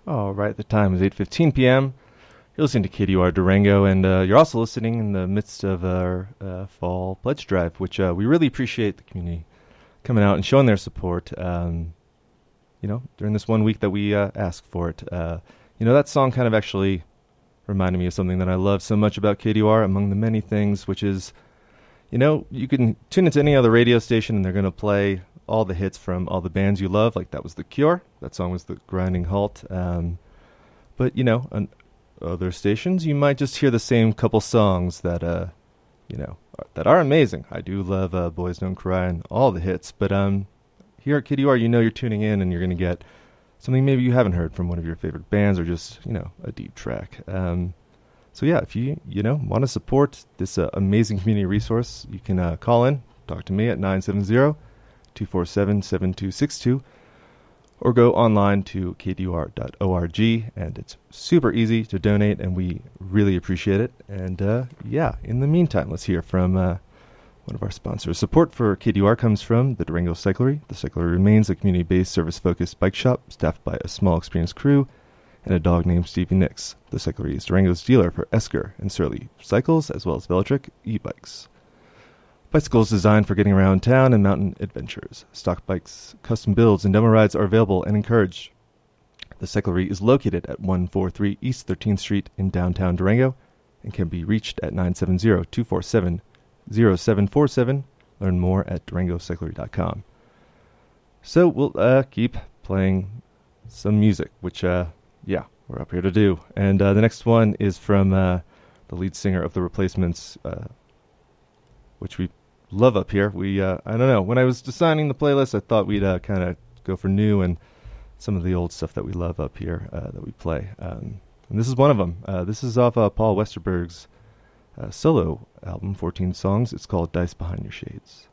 All right, the time is 8:15 p.m. You're listening to KDUR Durango, and you're also listening in the midst of our fall pledge drive, which we really appreciate the community coming out and showing their support. During this 1 week that we asked for it. That song kind of actually reminded me of something that I love so much about KDUR, among the many things, which is, you can tune into any other radio station and they're going to play all the hits from all the bands you love. Like that was The Cure. That song was The Grinding Halt. But, on other stations, you might just hear the same couple songs that, that are amazing. I do love Boys Don't Cry and all the hits. But here at KDUR, you're tuning in and you're going to get something maybe you haven't heard from one of your favorite bands or just, a deep track. So yeah, if you want to support this amazing community resource, you can call in, talk to me at 970-247-7262, or go online to kdur.org, and it's super easy to donate, and we really appreciate it. And in the meantime, let's hear from one of our sponsors. Support for KDUR comes from the Durango Cyclery. The Cyclery remains a community-based, service-focused bike shop staffed by a small, experienced crew and a dog named Stevie Nicks. The Cyclery is Durango's dealer for Esker and Surly cycles, as well as Velotric e-bikes. Bicycles designed for getting around town and mountain adventures. Stock bikes, custom builds, and demo rides are available and encouraged. The Cyclery is located at 143 East 13th Street in downtown Durango and can be reached at 970-247-0747. Learn more at durangocyclery.com. So we'll keep playing some music, which, we're up here to do. And the next one is from the lead singer of The Replacements, which we love up here. We, I don't know, when I was designing the playlist, I thought we'd kind of go for new and some of the old stuff that we love up here that we play. And this is one of them. This is off Paul Westerberg's solo album, 14 songs. It's called Dice Behind Your Shades.